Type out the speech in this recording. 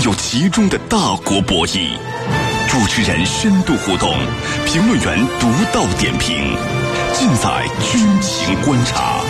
有其中的大国博弈。主持人深度互动，评论员独到点评，尽在军情观察。